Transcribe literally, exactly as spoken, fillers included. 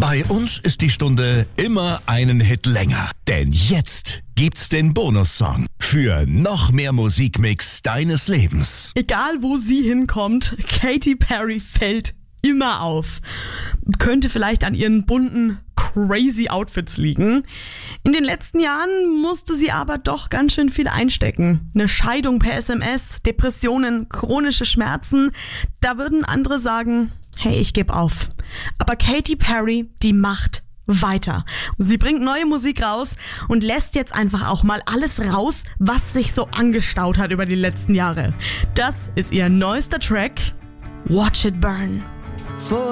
Bei uns ist die Stunde immer einen Hit länger. Denn jetzt gibt's den Bonussong für noch mehr Musikmix deines Lebens. Egal wo sie hinkommt, Katy Perry fällt immer auf. Könnte vielleicht an ihren bunten, crazy Outfits liegen. In den letzten Jahren musste sie aber doch ganz schön viel einstecken. Eine Scheidung per S M S, Depressionen, chronische Schmerzen. Da würden andere sagen, hey, ich gebe auf. Aber Katy Perry, die macht weiter. Sie bringt neue Musik raus und lässt jetzt einfach auch mal alles raus, was sich so angestaut hat über die letzten Jahre. Das ist ihr neuester Track, Watch It Burn.